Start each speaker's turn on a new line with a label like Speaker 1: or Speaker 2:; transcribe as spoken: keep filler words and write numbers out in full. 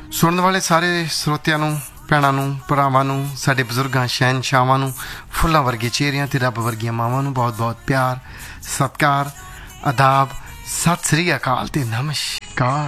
Speaker 1: ਸੁਣਨ ਵਾਲੇ ਸਾਰੇ ਸਰੋਤਿਆਂ ਨੂੰ, ਭੈਣਾਂ ਨੂੰ, ਭਰਾਵਾਂ ਨੂੰ, ਸਾਡੇ ਬਜ਼ੁਰਗਾਂ, ਸ਼ਹਿਨਸ਼ਾਹਾਂ ਨੂੰ, ਫੁੱਲਾਂ ਵਰਗੇ ਚਿਹਰਿਆਂ ਅਤੇ ਰੱਬ ਵਰਗੀਆਂ ਮਾਵਾਂ ਨੂੰ ਬਹੁਤ ਬਹੁਤ ਪਿਆਰ, ਸਤਿਕਾਰ, ਆਦਾਬ, ਸਤਿ ਸ੍ਰੀ ਅਕਾਲ ਅਤੇ ਨਮਸਕਾਰ।